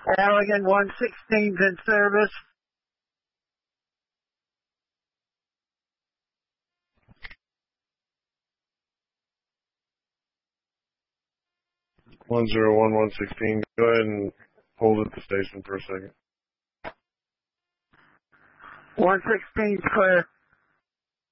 Allegan 116's in service. One 116. Go ahead and hold at the station for a second. 116's clear.